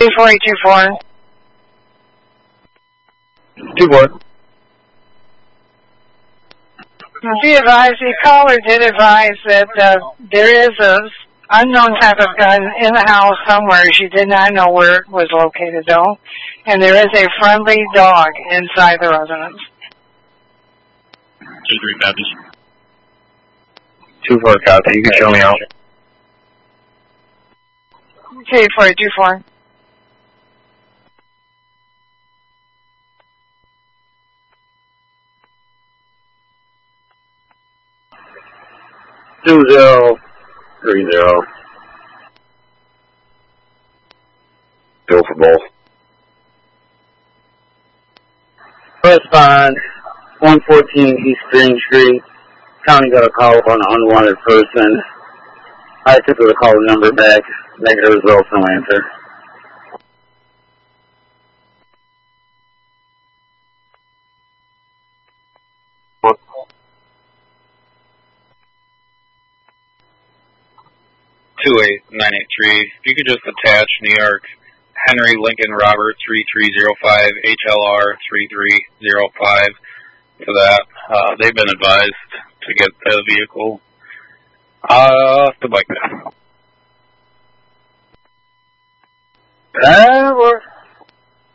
4824. 24. Be advised, the caller did advise that there is a unknown type of gun in the house somewhere. She did not know where it was located, though. And there is a friendly dog inside the residence. 2-3 copies. 2-4 copy. You can show me out. Okay, 4824. 2030. Go for both. Correspond 114 East Green Street. County got a call on an unwanted person. I took the call number back. Negative results, no answer. What? 28983. If you could just attach New York Henry Lincoln Robert 3305 HLR 3305 to that. They've been advised to get the vehicle to bike that. We're